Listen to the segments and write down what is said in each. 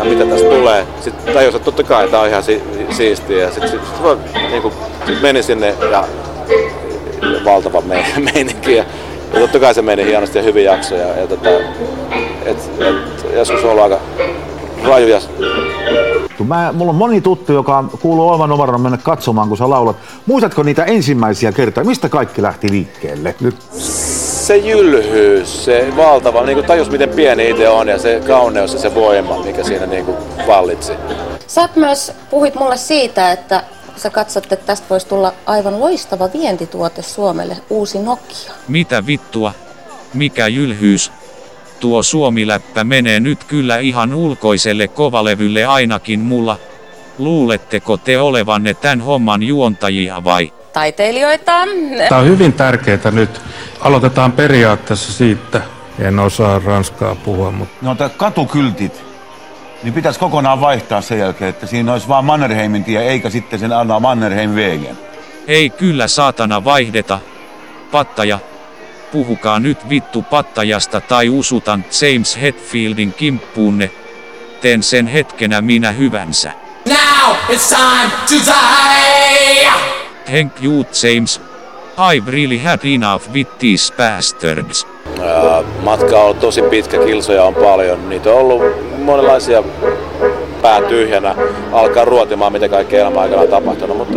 mitä tästä tulee. Sitten tajus, että totta kai tää on ihan siistiä. Ja sitten niinku, meni sinne ja valtava meininki. Ja totta kai se meni hienosti ja hyvin jaksoja. Joskus on ollut aika rajuja. Mulla on moni tuttu, joka kuuluu olevan numerona mennä katsomaan, kun sä laulat. Muistatko niitä ensimmäisiä kertoja? Mistä kaikki lähti liikkeelle? Nyt. Se jylhyys, se valtava, niin kuin tajus miten pieni itse on ja se kauneus ja se voima, mikä siinä niin kuin vallitsi. Sä myös puhuit mulle siitä, että sä katsot, että tästä voisi tulla aivan loistava vientituote Suomelle, uusi Nokia. Mitä vittua? Mikä jylhyys? Tuo suomiläppä menee nyt kyllä ihan ulkoiselle kovalevylle ainakin mulla. Luuletteko te olevanne tämän homman juontajia vai? Taiteilijoita. Tämä on hyvin tärkeää nyt. Aloitetaan periaatteessa siitä. En osaa ranskaa puhua, mutta... No katukyltit, niin pitäisi kokonaan vaihtaa sen jälkeen, että siinä olisi vaan Mannerheimin tie, eikä sitten sen anna Mannerheim-wegen. Ei kyllä saatana vaihdeta. Pattaja. Puhukaa nyt vittu pattajasta tai usutan James Hetfieldin kimppuunne. Teen sen hetkenä minä hyvänsä. Now it's time to die! Thank you James. I've really had enough with these bastards. Matka on ollut tosi pitkä, kilsoja on paljon. Niitä on ollut monenlaisia pää tyhjänä. Alkaa ruotimaan mitä kaikkea elämän aikana on tapahtunut, mutta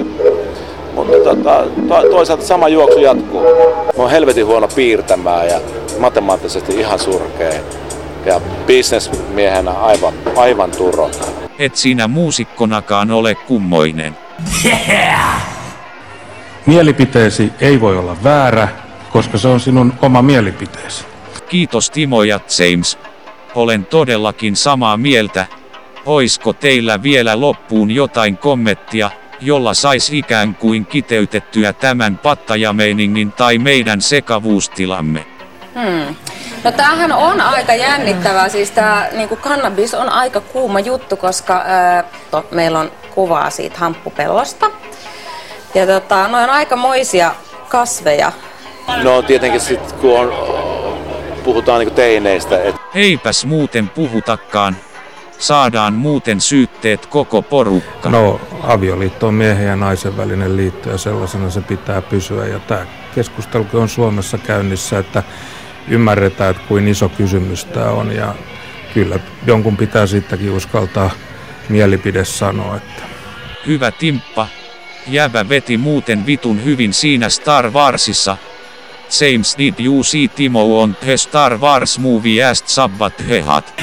toisaalta sama juoksu jatkuu. Mä oon helvetin huono piirtämään ja matemaattisesti ihan surkea. Ja bisnesmiehenä aivan turro. Et sinä muusikkonakaan ole kummoinen. Yeah! Mielipiteesi ei voi olla väärä, koska se on sinun oma mielipiteesi. Kiitos Timo ja James. Olen todellakin samaa mieltä. Oisko teillä vielä loppuun jotain kommenttia, jolla sais ikään kuin kiteytettyä tämän pattajameiningin tai meidän sekavuustilamme? No tämähän on aika jännittävää, siis tämä niinku kannabis on aika kuuma juttu, koska meillä on kuvaa siitä hamppupellosta. Ja noi on aikamoisia kasveja. No tietenkin sitten kun puhutaan niinku teineistä. Eipäs muuten puhutakaan. Saadaan muuten syytteet koko porukka. No, avioliitto on miehen ja naisen välinen liitto ja sellaisena se pitää pysyä. Ja tämä keskustelu on Suomessa käynnissä, että ymmärretään, että kuin iso kysymys tämä on. Ja kyllä jonkun pitää siitäkin uskaltaa mielipide sanoa. Että... Hyvä Timppa. Jävä veti muuten vitun hyvin siinä Star Warsissa. James, did you see Timo on the Star Wars movie as Sabbath hehat?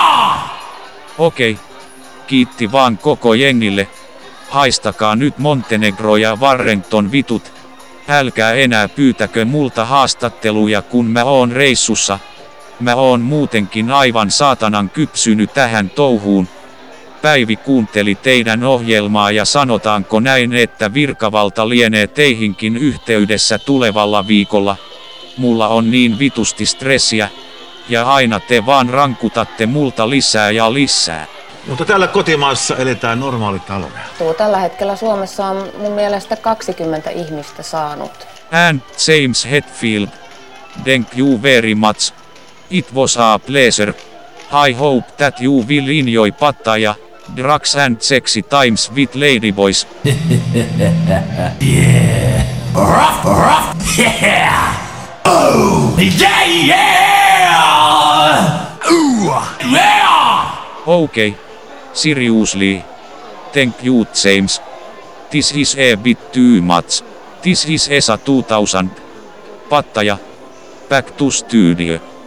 Okei. Kiitti vaan koko jengille. Haistakaa nyt Montenegro ja Warrington vitut. Älkää enää pyytäkö multa haastatteluja kun mä oon reissussa. Mä oon muutenkin aivan saatanan kypsynyt tähän touhuun. Päivi kuunteli teidän ohjelmaa ja sanotaanko näin, että virkavalta lienee teihinkin yhteydessä tulevalla viikolla. Mulla on niin vitusti stressiä. Ja aina te vaan rankutatte multa lisää ja lisää. Mutta täällä kotimaassa eletään normaali talvea. Tällä hetkellä Suomessa on mun mielestä 20 ihmistä saanut. And James Hetfield. Thank you very much. It was a pleasure. I hope that you will enjoy pattaja, drugs and sexy times with ladyboys. Yeah! Ruff, ruff! Yeah! Oh! Yeah, yeah! Ooh! Yeah! Okay. Seriously. Thank you James. This is a bit too much. This is ESA 2000. Pattaja. Back to studio.